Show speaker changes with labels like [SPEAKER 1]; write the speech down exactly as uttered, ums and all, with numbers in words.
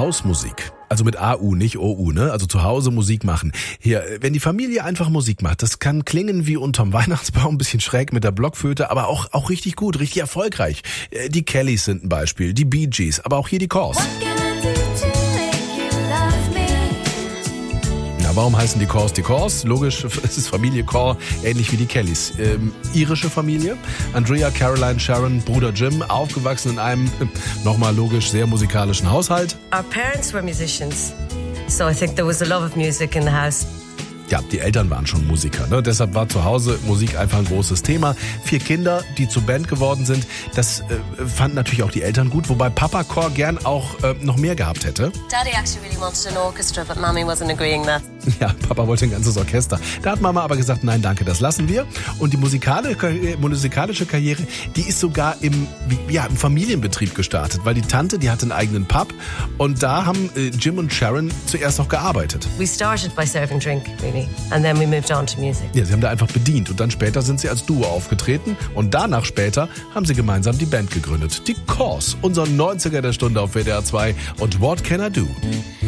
[SPEAKER 1] Hausmusik. Also mit A U, nicht O U, ne? Also zu Hause Musik machen. Hier, wenn die Familie einfach Musik macht, das kann klingen wie unterm Weihnachtsbaum, ein bisschen schräg mit der Blockflöte, aber auch, auch richtig gut, richtig erfolgreich. Die Kellys sind ein Beispiel, die Bee Gees, aber auch hier die Corrs. Na, warum heißen die Corrs die Corrs? Logisch, es ist Familie Corr, ähnlich wie die Kellys. Ähm, irische Familie, Andrea, Caroline, Sharon, Bruder Jim, aufgewachsen in einem, nochmal logisch, sehr musikalischen Haushalt.
[SPEAKER 2] Our parents were musicians, so I think there was a love of music in the house.
[SPEAKER 1] Ja, die Eltern waren schon Musiker, ne? Deshalb war zu Hause Musik einfach ein großes Thema. Vier Kinder, die zur Band geworden sind, das äh, fanden natürlich auch die Eltern gut, wobei Papa Corr gern auch äh, noch mehr gehabt hätte.
[SPEAKER 2] Daddy actually really wanted an orchestra, but Mommy wasn't agreeing that.
[SPEAKER 1] Ja, Papa wollte ein ganzes Orchester. Da hat Mama aber gesagt, nein, danke, das lassen wir. Und die musikalische, musikalische Karriere, die ist sogar im, ja, im Familienbetrieb gestartet, weil die Tante, die hatte einen eigenen Pub und da haben äh, Jim und Sharon zuerst noch gearbeitet.
[SPEAKER 2] We started by serving drink, really, and then we moved on to music.
[SPEAKER 1] Ja, sie haben da einfach bedient und dann später sind sie als Duo aufgetreten und danach später haben sie gemeinsam die Band gegründet. Die Corrs, unser neunziger der Stunde auf W D R zwei und What Can I Do?